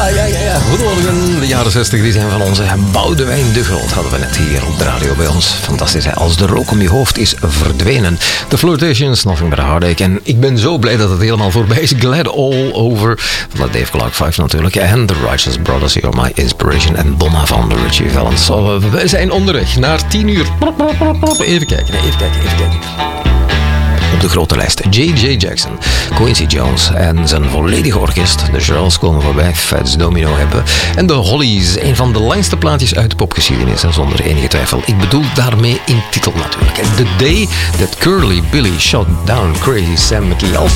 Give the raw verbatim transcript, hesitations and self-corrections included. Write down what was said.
Ja, ja, ja, ja. Goedemorgen. De jaren zestig die zijn van onze Boudewijn de Groot. Hadden we net hier op de radio bij ons. Fantastisch, hè? Als de rook om je hoofd is verdwenen. The Flirtations, Nothing But A Heartache. En ik ben zo blij dat het helemaal voorbij is. Glad All Over. Van de Dave Clark vijf natuurlijk. En The Righteous Brothers, You're My Inspiration. En Donna van de Richie Valens. So, we zijn onderweg naar tien uur. Even kijken, even kijken, even kijken. Op de grote lijst J J Jackson, Quincy Jones en zijn volledige orkest. De Shirelles komen voorbij, Fats Domino hebben. En de Hollies, een van de langste plaatjes uit de popgeschiedenis. En zonder enige twijfel. Ik bedoel daarmee in titel natuurlijk. The Day That Curly Billy Shot Down Crazy Sam McKee.